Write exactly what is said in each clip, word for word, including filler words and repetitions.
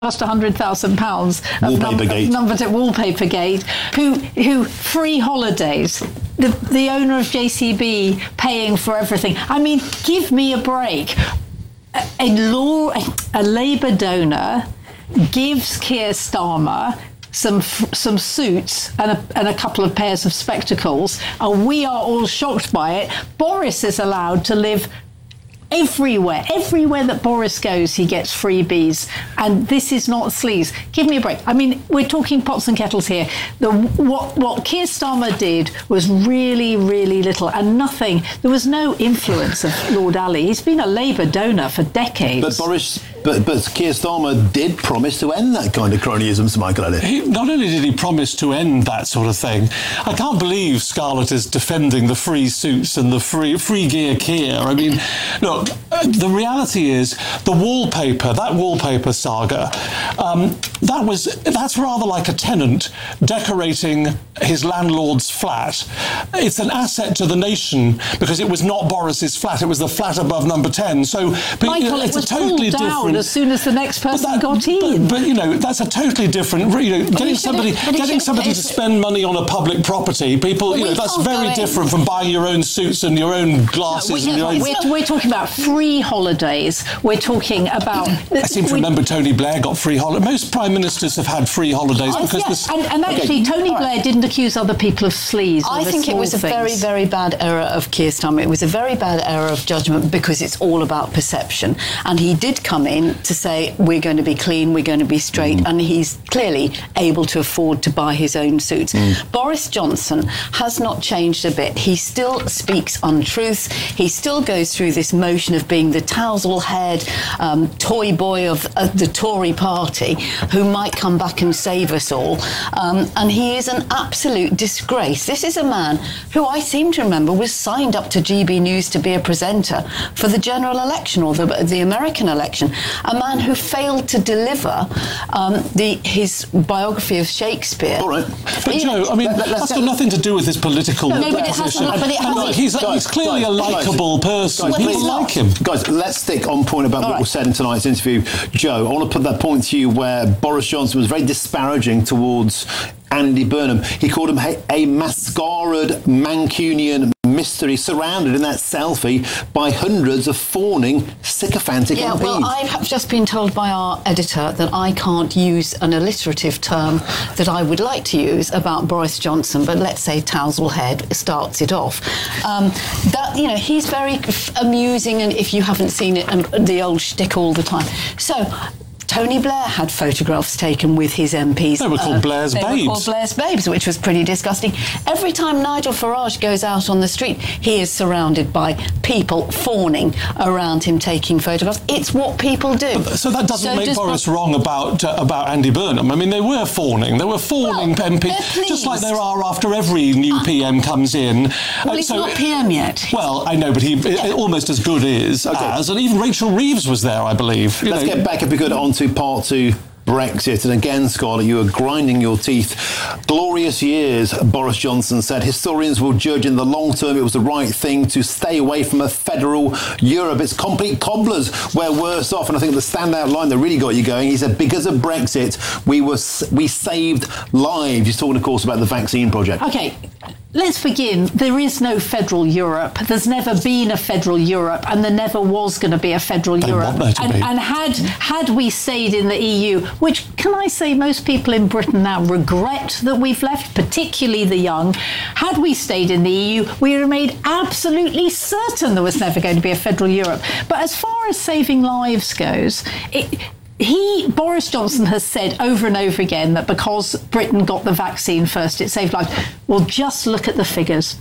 one hundred thousand pounds of number, number to Wallpapergate, who who free holidays, the the owner of J C B paying for everything. I mean, give me a break. A, a law, a Labour donor gives Keir Starmer some some suits and a, and a couple of pairs of spectacles, and we are all shocked by it. Boris is allowed to live everywhere. Everywhere that Boris goes, he gets freebies. And this is not sleaze. Give me a break. I mean, we're talking pots and kettles here. The, what, what Keir Starmer did was really, really little and nothing. There was no influence of Lord Ali. He's been a Labour donor for decades. But Boris... But, but Keir Starmer did promise to end that kind of cronyism, Sir Michael Elliott. He, not only did he promise to end that sort of thing, I can't believe Scarlett is defending the free suits and the free free gear Keir. I mean, look, the reality is the wallpaper, that wallpaper saga, um, that was that's rather like a tenant decorating his landlord's flat. It's an asset to the nation because it was not Boris's flat; it was the flat above number ten. So, but, Michael, you know, it's it was a totally pulled down different. As soon as the next person that, got in. But, but you know, that's a totally different. You know, getting somebody getting somebody to spend money on a public property, people, you know, that's very different from buying your own suits and your own glasses no, and your own. We're, we're talking about free holidays. We're talking about. I seem to remember Tony Blair got free holidays. Most prime ministers have had free holidays oh, because yeah. this. And, and actually, okay. Tony All Blair right. didn't accuse other people of sleaze. I think it was a things. very, very bad error of Keir Starmer. It was a very bad error of judgment because it's all about perception. And he did come in to say, we're going to be clean, we're going to be straight, mm. and he's clearly able to afford to buy his own suits. Mm. Boris Johnson has not changed a bit. He still speaks untruths. He still goes through this motion of being the tousle-haired um, toy boy of uh, the Tory party who might come back and save us all. Um, and he is an absolute disgrace. This is a man who I seem to remember was signed up to G B News to be a presenter for the general election or the, the American election. A man who failed to deliver um, the his biography of Shakespeare. All right. But, you Joe, know, I mean, let, that's got nothing to do with his political no, but it position. hasn't, but it and hasn't. he's, Guys, he's clearly guys, a likeable person. Guys, People please, like him. Guys, let's stick on point about All what right. was said in tonight's interview. Joe, I want to put that point to you where Boris Johnson was very disparaging towards Andy Burnham. He called him a, a mascaraed Mancunian mystery surrounded in that selfie by hundreds of fawning sycophantic Yeah, M Ps. well, I have just been told by our editor that I can't use an alliterative term that I would like to use about Boris Johnson, but let's say Touselhead starts it off. Um, that, you know, he's very f- amusing, and if you haven't seen it, and the old shtick all the time. So, Tony Blair had photographs taken with his M Ps. They were called uh, Blair's they Babes. They were called Blair's Babes, which was pretty disgusting. Every time Nigel Farage goes out on the street, he is surrounded by people fawning around him taking photographs. It's what people do. So that doesn't so make does Boris Bo- wrong about uh, about Andy Burnham. I mean, they were fawning. They were fawning well, M Ps, just like there are after every new P M comes in. Well, uh, he's so, not P M yet. Well, I know, but he Yeah. almost as good is Okay. as, and even Rachel Reeves was there, I believe. You Let's know. get back, if we could, on to part two. Brexit. And again, Scarlett, you are grinding your teeth. Glorious years, Boris Johnson said. Historians will judge in the long term it was the right thing to stay away from a federal Europe. It's complete cobblers. We're worse off. And I think the standout line that really got you going, he said, because of Brexit, we were we saved lives. He's talking, of course, about the vaccine project. Okay. Let's begin. There is no federal Europe. There's never been a federal Europe, and there never was going to be a federal They Europe. want there to and, be. and had had we stayed in the E U, which, can I say, most people in Britain now regret that we've left, particularly the young. Had we stayed in the E U, we would have made absolutely certain there was never going to be a federal Europe. But as far as saving lives goes, it... He, Boris Johnson, has said over and over again that because Britain got the vaccine first, it saved lives. Well, just look at the figures.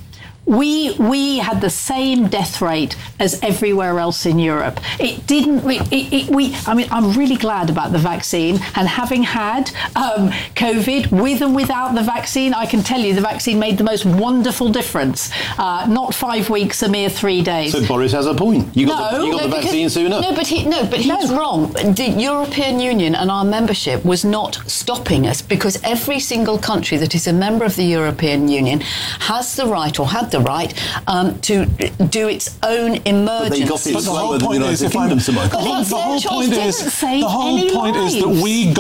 We we had the same death rate as everywhere else in Europe. It didn't. It, it, it, we. I mean, I'm really glad about the vaccine. And having had um, COVID with and without the vaccine, I can tell you the vaccine made the most wonderful difference. Uh, not five weeks, a mere three days. So Boris has a point. You got No, the, you got No, the because- vaccine sooner. No, but he no, but he's No. wrong. The European Union and our membership was not stopping us because every single country that is a member of the European Union has the right or had had the right um, to do its own emergence. But they got it But the slower whole than the point United is, if Kingdom, I'm, Simone. the whole, But the whole their point choice is, didn't save the whole any point is that lives. we got